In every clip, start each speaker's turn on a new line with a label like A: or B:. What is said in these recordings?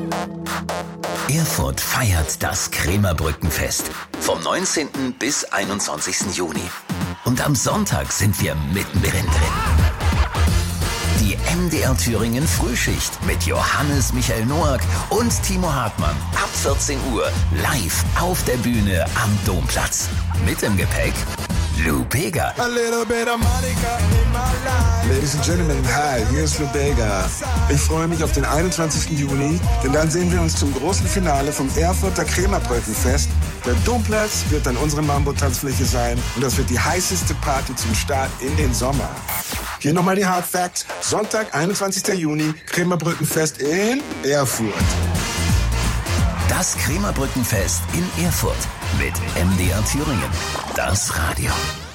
A: Erfurt feiert das Krämerbrückenfest vom 19. bis 21. Juni. Und am Sonntag sind wir mittendrin drin. Die MDR Thüringen Frühschicht mit Johannes Michael Noack und Timo Hartmann ab 14 Uhr live auf der Bühne am Domplatz. Mit im Gepäck Lou Bega.
B: Ladies and Gentlemen, hi, hier ist Lou Bega. Ich freue mich auf den 21. Juni, denn dann sehen wir uns zum großen Finale vom Erfurter Krämerbrückenfest. Der Domplatz wird dann unsere Mambo-Tanzfläche sein und das wird die heißeste Party zum Start in den Sommer. Hier nochmal die Hard Facts. Sonntag, 21. Juni, Krämerbrückenfest in Erfurt.
A: Das Krämerbrückenfest in Erfurt mit MDR Thüringen. Das Radio.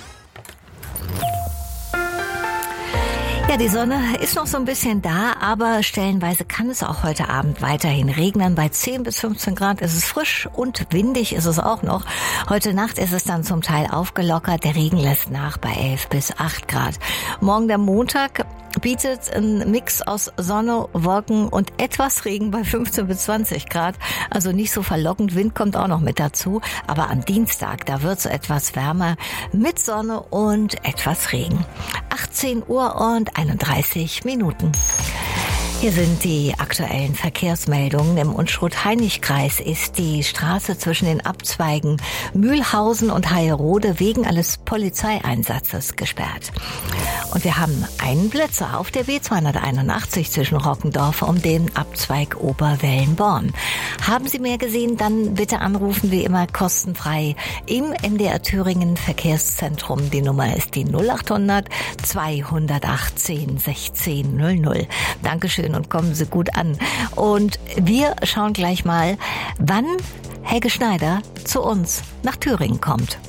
C: Ja, die Sonne ist noch so ein bisschen da, aber stellenweise kann es auch heute Abend weiterhin regnen. Bei 10 bis 15 Grad ist es frisch und windig ist es auch noch. Heute Nacht ist es dann zum Teil aufgelockert. Der Regen lässt nach bei 11 bis 8 Grad. Morgen der Montag bietet ein Mix aus Sonne, Wolken und etwas Regen bei 15 bis 20 Grad. Also nicht so verlockend. Wind kommt auch noch mit dazu. Aber am Dienstag, da wird es etwas wärmer mit Sonne und etwas Regen. 18 Uhr und 31 Minuten. Hier sind die aktuellen Verkehrsmeldungen. Im Unstrut-Hainich-Kreis ist die Straße zwischen den Abzweigen Mühlhausen und Heierode wegen eines Polizeieinsatzes gesperrt. Und wir haben einen Blitzer auf der B281 zwischen Rockendorf und dem Abzweig Oberwellenborn. Haben Sie mehr gesehen, dann bitte anrufen, wie immer kostenfrei im MDR Thüringen Verkehrszentrum. Die Nummer ist die 0800 218 16 00. Dankeschön und kommen Sie gut an. Und wir schauen gleich mal, wann Helge Schneider zu uns nach Thüringen kommt.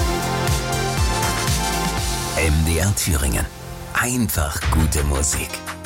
A: MDR Thüringen. Einfach gute Musik.